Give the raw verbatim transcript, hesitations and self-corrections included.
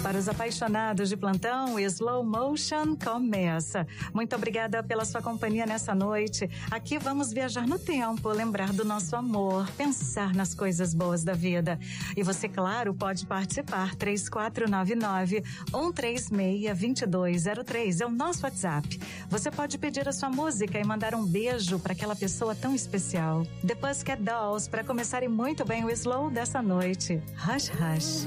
Para os apaixonados de plantão, o Slow Motion começa. Muito obrigada pela sua companhia nessa noite. Aqui vamos viajar no tempo, lembrar do nosso amor, pensar nas coisas boas da vida. E você, claro, pode participar. três quatro nove nove, um três seis, dois dois zero três é o nosso WhatsApp. Você pode pedir a sua música e mandar um beijo para aquela pessoa tão especial. The Pussycat Dolls, para começarem muito bem o Slow dessa noite. Hush, hush.